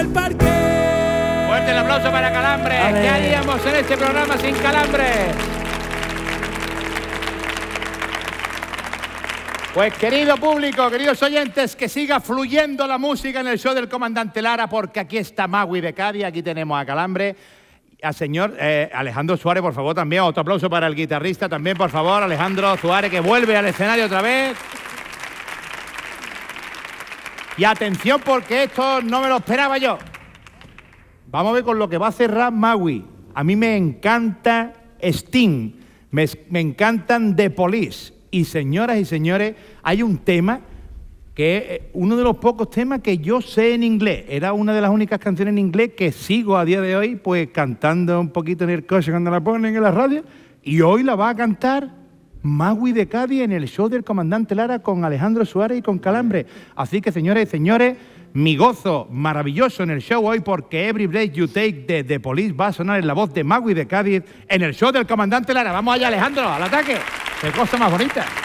El parque. Fuerte el aplauso para Calambre. ¿Qué haríamos en este programa sin Calambre? Pues querido público, queridos oyentes, que siga fluyendo la música en el show del Comandante Lara, porque aquí está Magui de Cádiz, aquí tenemos a Calambre, al señor Alejandro Suárez, por favor, también. Otro aplauso para el guitarrista también, por favor, Alejandro Suárez, que vuelve al escenario otra vez. Y atención, porque esto no me lo esperaba yo. Vamos a ver con lo que va a cerrar Magui. A mí me encanta Sting, me encantan The Police. Y señoras y señores, hay un tema que es uno de los pocos temas que yo sé en inglés. Era una de las únicas canciones en inglés que sigo a día de hoy, pues cantando un poquito en el coche cuando la ponen en la radio. Y hoy la va a cantar Magui de Cádiz en el show del Comandante Lara con Alejandro Suárez y con Calambre. Así que, señores y señores, mi gozo maravilloso en el show hoy, porque Every Breath You Take de The Police va a sonar en la voz de Magui de Cádiz en el show del Comandante Lara. Vamos allá, Alejandro, al ataque. ¡Qué cosa más bonita!